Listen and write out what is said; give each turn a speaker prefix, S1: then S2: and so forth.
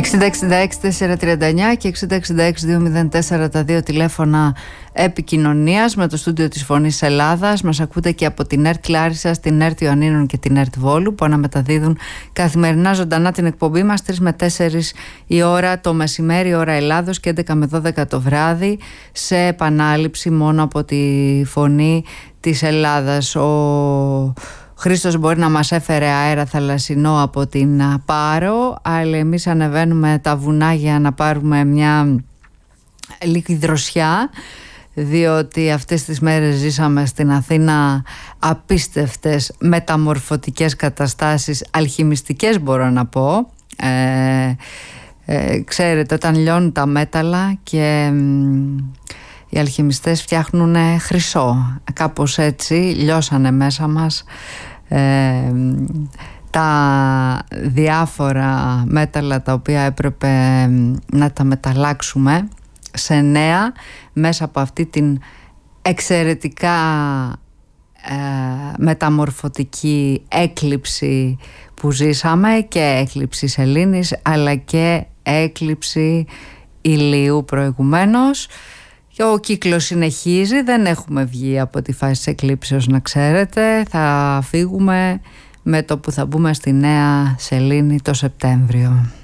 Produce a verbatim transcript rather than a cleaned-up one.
S1: εξήντα εξήντα έξι τετρακόσια τριάντα εννιά και εξήντα εξήντα έξι διακόσια μηδέν τέσσερα τα δύο τηλέφωνα επικοινωνίας με το στούντιο της Φωνής Ελλάδας. Μας ακούτε και από την ΕΡΤ Λάρισσας, την ΕΡΤ Ιωαννίνων και την ΕΡΤ Βόλου, που αναμεταδίδουν καθημερινά ζωντανά την εκπομπή μας τρεις με τέσσερις η ώρα το μεσημέρι, ώρα Ελλάδος, και έντεκα με δώδεκα το βράδυ σε επανάληψη μόνο από τη Φωνή της Ελλάδας. Ο Χρήστος μπορεί να μας έφερε αέρα θαλασσινό από την Πάρο, αλλά εμείς ανεβαίνουμε τα βουνά για να πάρουμε μια λίγη δροσιά, διότι αυτές τις μέρες ζήσαμε στην Αθήνα απίστευτες μεταμορφωτικές καταστάσεις, αλχημιστικές μπορώ να πω. ε, ε, ξέρετε, όταν λιώνουν τα μέταλλα και οι αλχημιστές φτιάχνουν χρυσό, κάπως έτσι λιώσανε μέσα μας ε, τα διάφορα μέταλλα τα οποία έπρεπε να τα μεταλλάξουμε σε νέα μέσα από αυτή την εξαιρετικά ε, μεταμορφωτική έκλειψη που ζήσαμε, και έκλειψη σελήνης αλλά και έκλειψη ηλίου προηγουμένως. Και ο κύκλος συνεχίζει, δεν έχουμε βγει από τη φάση της εκλήψεως, να ξέρετε. Θα φύγουμε με το που θα μπούμε στη νέα σελήνη το Σεπτέμβριο.